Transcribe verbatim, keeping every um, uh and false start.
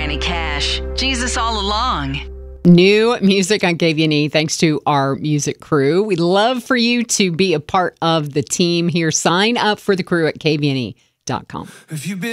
Johnny Cash. Jesus all along. New music on K V N E thanks to our music crew. We'd love for you to be a part of the team here. Sign up for the crew at K V N E dot com.